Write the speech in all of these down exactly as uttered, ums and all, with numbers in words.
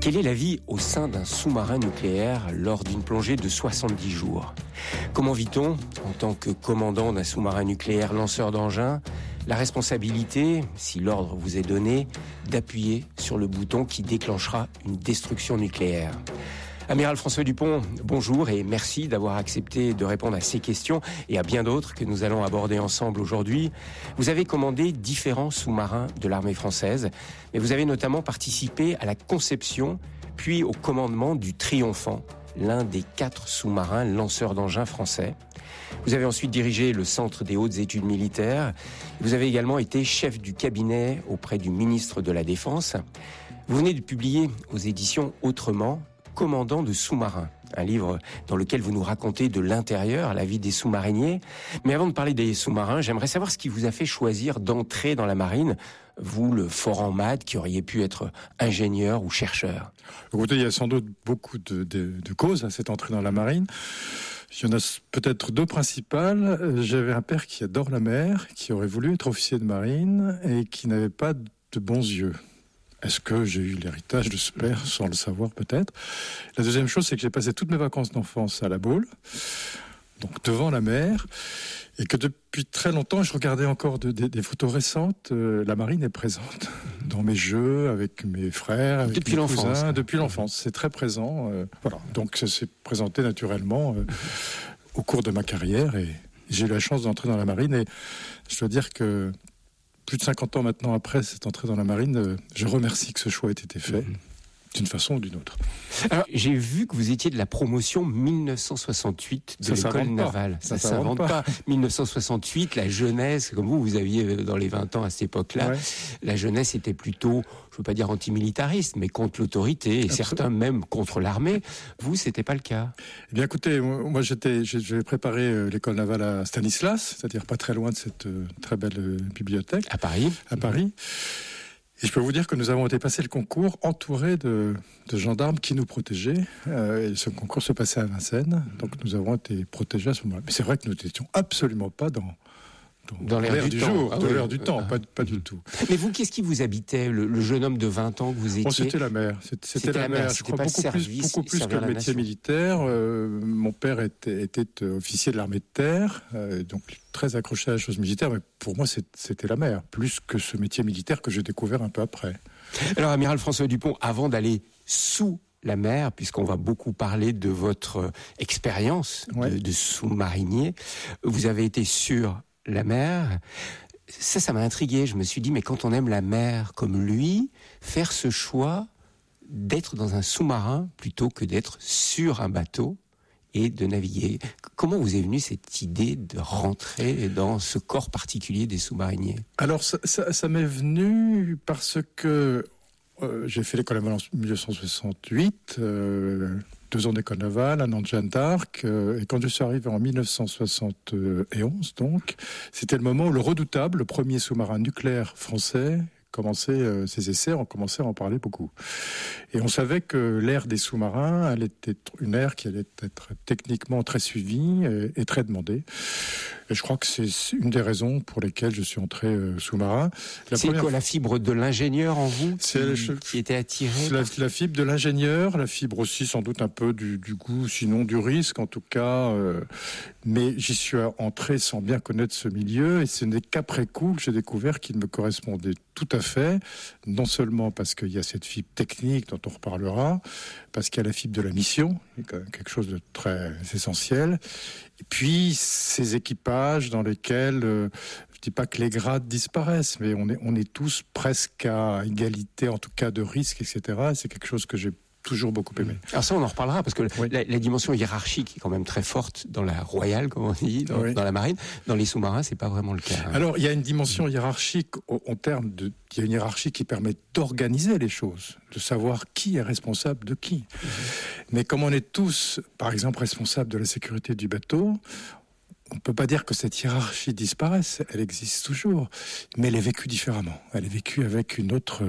Quelle est la vie au sein d'un sous-marin nucléaire lors d'une plongée de soixante-dix jours ? Comment vit-on, en tant que commandant d'un sous-marin nucléaire lanceur d'engins, la responsabilité, si l'ordre vous est donné, d'appuyer sur le bouton qui déclenchera une destruction nucléaire ? Amiral François Dupont, bonjour et merci d'avoir accepté de répondre à ces questions et à bien d'autres que nous allons aborder ensemble aujourd'hui. Vous avez commandé différents sous-marins de l'armée française, mais vous avez notamment participé à la conception puis au commandement du Triomphant, l'un des quatre sous-marins lanceurs d'engins français. Vous avez ensuite dirigé le Centre des hautes études militaires. Vous avez également été chef du cabinet auprès du ministre de la Défense. Vous venez de publier aux éditions Autrement, Commandant de sous-marins, un livre dans lequel vous nous racontez de l'intérieur la vie des sous-mariniers. Mais avant de parler des sous-marins, j'aimerais savoir ce qui vous a fait choisir d'entrer dans la marine, vous, le fort en maths, qui auriez pu être ingénieur ou chercheur. Écoutez, il y a sans doute beaucoup de, de, de causes à cette entrée dans la marine. Il y en a peut-être deux principales. J'avais un père qui adore la mer, qui aurait voulu être officier de marine et qui n'avait pas de bons yeux. Est-ce que j'ai eu l'héritage de ce père sans le savoir peut-être ? La deuxième chose, c'est que j'ai passé toutes mes vacances d'enfance à La Baule, donc devant la mer, et que depuis très longtemps, je regardais encore de, de, des photos récentes. Euh, la marine est présente dans mes jeux, avec mes frères, avec depuis mes l'enfance. cousins, depuis l'enfance. C'est très présent. Euh, voilà. Donc ça s'est présenté naturellement euh, au cours de ma carrière, et j'ai eu la chance d'entrer dans la marine. Et je dois dire que plus de cinquante ans maintenant après cette entrée dans la marine, je remercie que ce choix ait été fait, mmh. d'une façon ou d'une autre. Alors, j'ai vu que vous étiez de la promotion mille neuf cent soixante-huit de ça l'école navale. Ça, ça ça s'invente pas. pas. mille neuf cent soixante-huit, la jeunesse, comme vous, vous aviez dans les vingt ans à cette époque-là, ouais. La jeunesse était plutôt, je ne veux pas dire antimilitariste, mais contre l'autorité, et Absolument. Certains même contre l'armée. Vous, c'était pas le cas. Eh bien, écoutez, moi, j'étais, j'ai préparé l'école navale à Stanislas, c'est-à-dire pas très loin de cette euh, très belle euh, bibliothèque. À Paris. À Paris. Et je peux vous dire que nous avons été passer le concours entourés de, de gendarmes qui nous protégeaient. Euh, et ce concours se passait à Vincennes, donc nous avons été protégés à ce moment-là. Mais c'est vrai que nous n'étions absolument pas dans, dans, dans l'air, l'air du, du temps. jour, ah, de oui. l'air du temps, ah, pas, pas ah, du tout. Mais vous, qu'est-ce qui vous habitait, le, le jeune homme de vingt ans que vous étiez ? Oh, c'était la mer. C'était, c'était, c'était la, la mer. mer. Je crois beaucoup service, plus, beaucoup plus que le métier nation. militaire. Euh, mon père était, était officier de l'armée de terre, euh, donc très accroché à la chose militaire. Mais pour moi, c'était la mer, plus que ce métier militaire que j'ai découvert un peu après. Alors, Amiral François Dupont, avant d'aller sous la mer, puisqu'on va beaucoup parler de votre expérience ouais. de, de sous-marinier, vous avez été sur la mer. Ça, ça m'a intrigué. Je me suis dit, mais quand on aime la mer comme lui, faire ce choix d'être dans un sous-marin plutôt que d'être sur un bateau et de naviguer. Comment vous est venue cette idée de rentrer dans ce corps particulier des sous-mariniers ? Alors, ça, ça, ça m'est venu parce que euh, j'ai fait l'école navale en mille neuf cent soixante-huit, euh, deux ans d'école navale, un an de Jeanne d'Arc, euh, et quand je suis arrivé en mille neuf cent soixante et onze, donc, c'était le moment où le redoutable, le premier sous-marin nucléaire français, commençait euh, ses essais, on commençait à en parler beaucoup. Et on savait que l'ère des sous-marins allait être une ère qui allait être techniquement très suivie et, et très demandée. Et je crois que c'est une des raisons pour lesquelles je suis entré euh, sous-marin. La c'est quoi, la fibre de l'ingénieur en vous qui, je, qui était attirée la, par... la fibre de l'ingénieur, la fibre aussi sans doute un peu du, du goût, sinon du risque en tout cas. Euh, mais j'y suis entré sans bien connaître ce milieu et ce n'est qu'après coup que j'ai découvert qu'il me correspondait tout à fait, non seulement parce qu'il y a cette fibre technique dont on reparlera, parce qu'il y a la fibre de la mission, qui est quand même quelque chose de très essentiel, et puis ces équipages dans lesquels, euh, je ne dis pas que les grades disparaissent, mais on est, on est tous presque à égalité, en tout cas de risque, et cetera. Et c'est quelque chose que j'ai toujours beaucoup aimé. Alors ça, on en reparlera, parce que oui. la, la dimension hiérarchique est quand même très forte dans la royale, comme on dit, dans, oui. dans la marine. Dans les sous-marins, c'est pas vraiment le cas. Hein. Alors, il y a une dimension hiérarchique en termes de... Il y a une hiérarchie qui permet d'organiser les choses, de savoir qui est responsable de qui. Mmh. Mais comme on est tous, par exemple, responsables de la sécurité du bateau, on ne peut pas dire que cette hiérarchie disparaisse. Elle existe toujours, mais elle est vécue différemment. Elle est vécue avec une autre...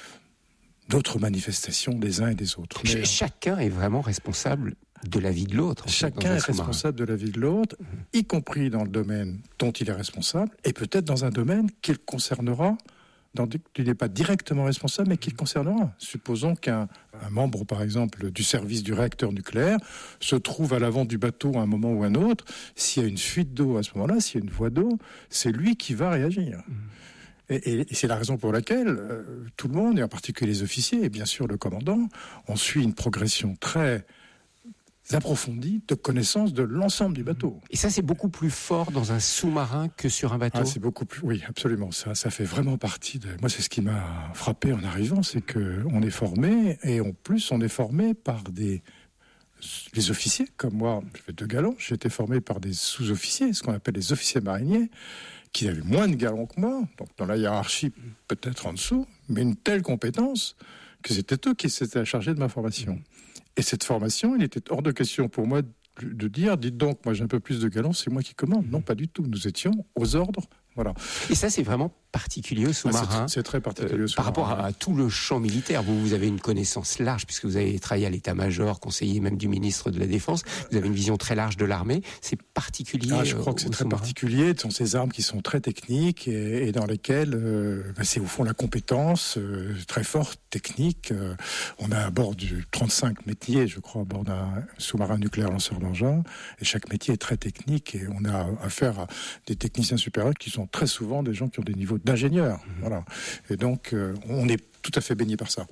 d'autres manifestations des uns et des autres. Mais chacun est vraiment responsable de la vie de l'autre. Chacun est responsable de la vie de l'autre, mmh. y compris dans le domaine dont il est responsable, et peut-être dans un domaine qu'il concernera, dans, qu'il n'est pas directement responsable, mais qu'il concernera. Supposons qu'un un membre, par exemple, du service du réacteur nucléaire, se trouve à l'avant du bateau à un moment ou un autre, s'il y a une fuite d'eau à ce moment-là, s'il y a une voie d'eau, c'est lui qui va réagir. Mmh. Et, et c'est la raison pour laquelle euh, tout le monde, et en particulier les officiers, et bien sûr le commandant, on suit une progression très approfondie de connaissance de l'ensemble du bateau. Et ça, c'est beaucoup plus fort dans un sous-marin que sur un bateau. Ah, c'est beaucoup plus, oui, absolument. Ça, ça fait vraiment partie de. Moi, c'est ce qui m'a frappé en arrivant, c'est que on est formé, et en plus, on est formé par des les officiers comme moi. Je fais deux galons. J'ai été formé par des sous-officiers, ce qu'on appelle les officiers mariniers, qui avaient moins de galons que moi, donc dans la hiérarchie peut-être en dessous, mais une telle compétence que c'était eux qui s'étaient chargés de ma formation. Et cette formation, il était hors de question pour moi de dire, dites donc, moi j'ai un peu plus de galons, c'est moi qui commande. Non, pas du tout. Nous étions aux ordres. Voilà. Et ça, c'est vraiment particulier au sous-marin. Ah, c'est, c'est très particulier au sous-marin. Euh, par rapport à, à tout le champ militaire, vous, vous avez une connaissance large, puisque vous avez travaillé à l'état-major, conseiller même du ministre de la Défense. Vous avez une vision très large de l'armée. C'est particulier. Ah, je crois que c'est très sous-marin. particulier. Ce sont ces armes qui sont très techniques et, et dans lesquelles euh, ben c'est au fond la compétence euh, très forte, technique. Euh, on a à bord du trente-cinq métiers, je crois, à bord d'un sous-marin nucléaire lanceur d'engins. Et chaque métier est très technique et on a affaire à des techniciens supérieurs qui sont très souvent des gens qui ont des niveaux d'ingénieurs. Mmh. Voilà. Et donc, euh, on est tout à fait baigné par ça.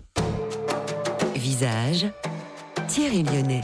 Visage, Thierry Lyonnais.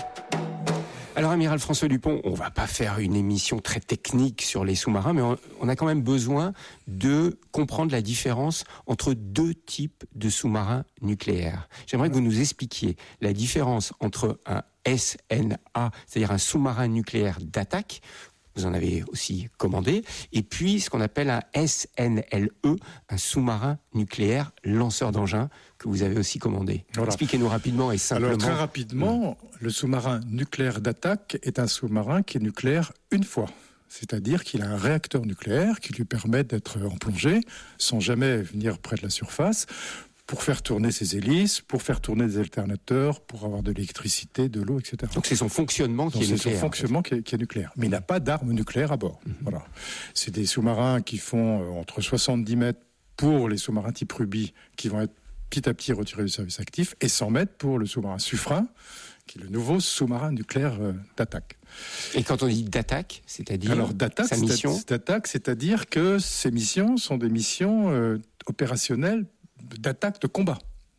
Alors, amiral François Dupont, on ne va pas faire une émission très technique sur les sous-marins, mais on, on a quand même besoin de comprendre la différence entre deux types de sous-marins nucléaires. J'aimerais que vous nous expliquiez la différence entre un S N A, c'est-à-dire un sous-marin nucléaire d'attaque, vous en avez aussi commandé, et puis ce qu'on appelle un S N L E, un sous-marin nucléaire lanceur d'engins, que vous avez aussi commandé. Voilà. Expliquez-nous rapidement et simplement. Alors très rapidement, mmh. le sous-marin nucléaire d'attaque est un sous-marin qui est nucléaire une fois. C'est-à-dire qu'il a un réacteur nucléaire qui lui permet d'être en plongée, sans jamais venir près de la surface, pour faire tourner ses hélices, pour faire tourner des alternateurs, pour avoir de l'électricité, de l'eau, et cetera. Donc c'est son fonctionnement qui Donc, est c'est nucléaire. C'est son fonctionnement en fait. qui, est, qui est nucléaire. Mais il n'a pas d'armes nucléaires à bord. Mm-hmm. Voilà. C'est des sous-marins qui font euh, entre soixante-dix mètres pour les sous-marins type Ruby, qui vont être petit à petit retirés du service actif, et cent mètres pour le sous-marin Suffren, qui est le nouveau sous-marin nucléaire euh, d'attaque. Et quand on dit d'attaque, c'est-à-dire Alors, d'attaque, sa mission c'est d'attaque, c'est-à-dire que ces missions sont des missions euh, opérationnelles d'attaque de combat.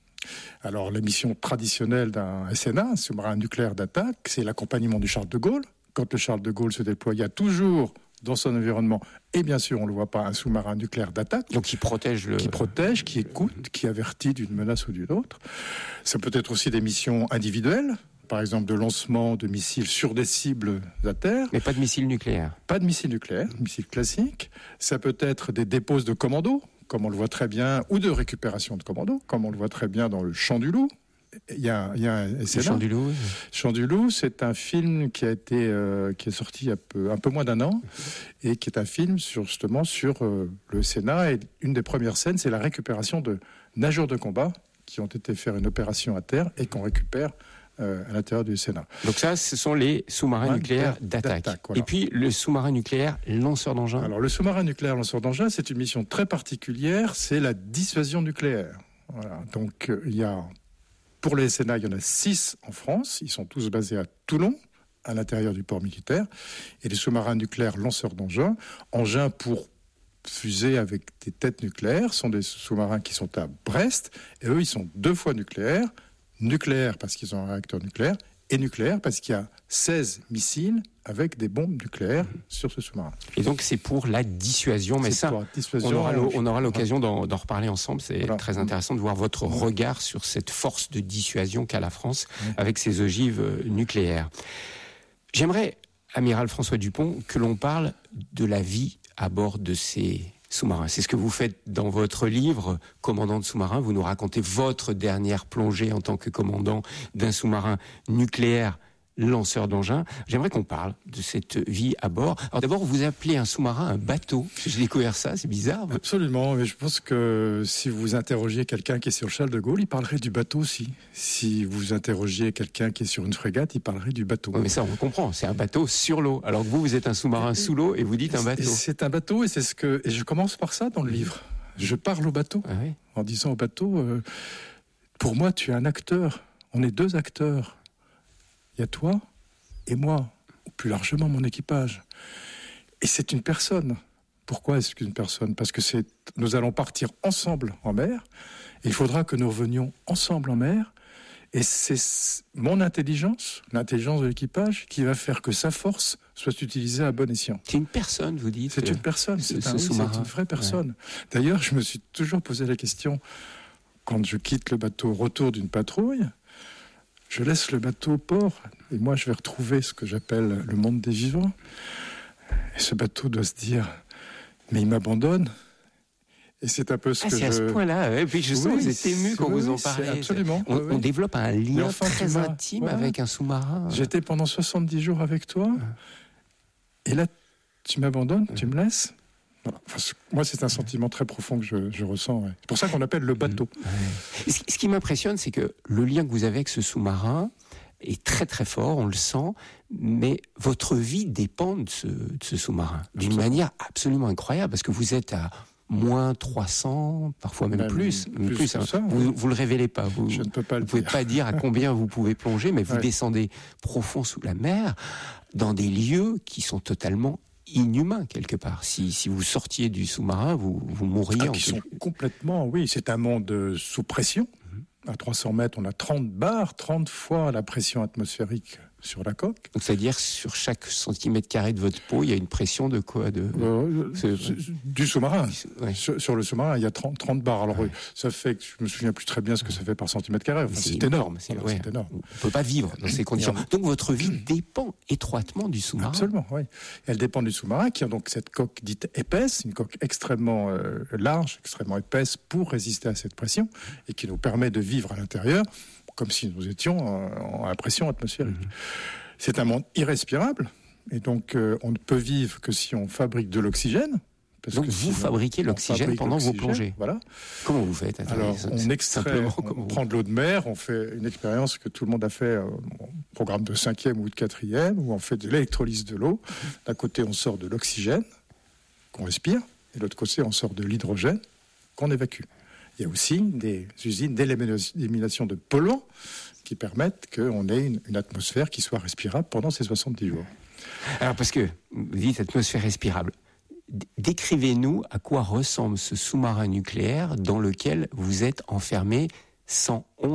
Alors, la mission traditionnelle d'un S N A, un sous-marin nucléaire d'attaque, c'est l'accompagnement du Charles de Gaulle. Quand le Charles de Gaulle se déploie, il y a toujours dans son environnement, et bien sûr, on ne le voit pas, un sous-marin nucléaire d'attaque. Donc, qui protège le... Qui protège, qui écoute, qui avertit d'une menace ou d'une autre. Ça peut être aussi des missions individuelles, par exemple de lancement de missiles sur des cibles à terre. Mais pas de missiles nucléaires. Pas de missiles nucléaires, missiles classiques. Ça peut être des déposes de commandos, comme on le voit très bien, ou de récupération de commandos, comme on le voit très bien dans le Chant du Loup. Il y a, il y a un le Chant du Loup. Oui. Chant du Loup, c'est un film qui a été, euh, qui est sorti il y a peu, un peu moins d'un an, et qui est un film sur, justement sur euh, le Sénat. Et une des premières scènes, c'est la récupération de nageurs de combat qui ont été faire une opération à terre et qu'on récupère euh, à l'intérieur du Sénat. Donc ça, ce sont les sous-marins ouais, nucléaires d'attaque. d'attaque voilà. Et puis le sous-marin nucléaire lanceur d'engins. Alors le sous-marin nucléaire lanceur d'engins, c'est une mission très particulière, c'est la dissuasion nucléaire. Voilà. Donc euh, il y a Pour les S N A, il y en a six en France. Ils sont tous basés à Toulon, à l'intérieur du port militaire. Et les sous-marins nucléaires lanceurs d'engins, engins pour fusées avec des têtes nucléaires, sont des sous-marins qui sont à Brest. Et eux, ils sont deux fois nucléaires. Nucléaires parce qu'ils ont un réacteur nucléaire. Et nucléaires parce qu'il y a seize missiles avec des bombes nucléaires mmh. sur ce sous-marin. Et donc c'est pour la dissuasion, mais c'est ça, dissuasion, on, aura on aura l'occasion d'en, d'en reparler ensemble. C'est voilà. très intéressant de voir votre mmh. regard sur cette force de dissuasion qu'a la France mmh. avec ses ogives nucléaires. J'aimerais, amiral François Dupont, que l'on parle de la vie à bord de ces sous-marins. C'est ce que vous faites dans votre livre, Commandant de sous-marin. Vous nous racontez votre dernière plongée en tant que commandant d'un sous-marin nucléaire lanceur d'engins. J'aimerais qu'on parle de cette vie à bord. Alors d'abord, vous appelez un sous-marin un bateau. J'ai découvert ça, c'est bizarre. Absolument, mais je pense que si vous interrogiez quelqu'un qui est sur le Charles de Gaulle, il parlerait du bateau aussi. Si vous interrogiez quelqu'un qui est sur une frégate, il parlerait du bateau. Ouais, mais ça, on comprend, c'est un bateau sur l'eau. Alors que vous, vous êtes un sous-marin sous l'eau et vous dites un bateau. C'est un bateau et c'est ce que... Et je commence par ça dans le livre. Je parle au bateau, ah oui. en disant au bateau, euh, pour moi, tu es un acteur On est deux acteurs. Il y a toi et moi, ou plus largement mon équipage. Et c'est une personne. Pourquoi est-ce qu'une personne ? Parce que c'est, nous allons partir ensemble en mer, et il faudra que nous revenions ensemble en mer, et c'est mon intelligence, l'intelligence de l'équipage, qui va faire que sa force soit utilisée à bon escient. C'est une personne, vous dites ? C'est une personne, ce, c'est, ce un, oui, sous-marin. C'est une vraie personne. Ouais. D'ailleurs, je me suis toujours posé la question, quand je quitte le bateau au retour d'une patrouille, je laisse le bateau au port, et moi je vais retrouver ce que j'appelle le monde des vivants. Et ce bateau doit se dire, mais il m'abandonne. Et c'est un peu ce ah, que c'est je... à ce point-là. Et puis je sens oui, que vous êtes ému quand oui, vous en oui, parlez. Absolument. On, oui, oui. on développe un lien enfin, très intime ouais. avec un sous-marin. J'étais pendant soixante-dix jours avec toi, ouais. et là, tu m'abandonnes, ouais. tu me laisses. Voilà. Enfin, moi, c'est un sentiment très profond que je, je ressens. Ouais. C'est pour ça qu'on appelle le bateau. Ouais. Ce, ce qui m'impressionne, c'est que le lien que vous avez avec ce sous-marin est très très fort, on le sent, mais votre vie dépend de ce, de ce sous-marin, d'une absolument. manière absolument incroyable, parce que vous êtes à moins trois cents, parfois même, même plus. Même plus, plus hein. ça, vous ne le révélez pas. Vous, je ne peux pas vous le pouvez dire. pas dire à combien vous pouvez plonger, mais vous ouais. descendez profond sous la mer, dans des lieux qui sont totalement inhumain quelque part. Si, si vous sortiez du sous-marin, vous, vous mourriez. Ah, qui sont complètement, oui, c'est un monde sous pression. Mm-hmm. À trois cents mètres, on a trente bars, trente fois la pression atmosphérique sur la coque. Donc, c'est-à-dire, sur chaque centimètre carré de votre peau, il y a une pression de quoi de, euh, c'est, c'est, Du sous-marin. Ouais. Sur, sur le sous-marin, il y a trente, trente bars. Alors, ouais. ça fait que je me souviens plus très bien ce que ça fait par centimètre carré. Enfin, c'est, c'est énorme. C'est, voilà, ouais. c'est énorme. On ne peut pas vivre dans ces conditions. Donc, votre vie dépend étroitement du sous-marin. Absolument, oui. Elle dépend du sous-marin, qui a donc cette coque dite épaisse, une coque extrêmement euh, large, extrêmement épaisse pour résister à cette pression, et qui nous permet de vivre à l'intérieur comme si nous étions à la pression atmosphérique. Mmh. C'est un monde irrespirable, et donc euh, on ne peut vivre que si on fabrique de l'oxygène. Parce donc que vous fabriquez l'oxygène fabrique pendant l'oxygène, vos plongées. Voilà. Comment vous faites ? Alors on extrait, on vous... prend de l'eau de mer, on fait une expérience que tout le monde a fait au programme de cinquième ou de quatrième, où on fait de l'électrolyse de l'eau. D'un côté on sort de l'oxygène qu'on respire, et de l'autre côté on sort de l'hydrogène qu'on évacue. Il y a aussi des usines d'élimination de polluants qui permettent qu'on ait une, une atmosphère qui soit respirable pendant ces soixante-dix jours. Alors, parce que vous dites atmosphère respirable, décrivez-nous à quoi ressemble ce sous-marin nucléaire dans lequel vous êtes enfermé cent onze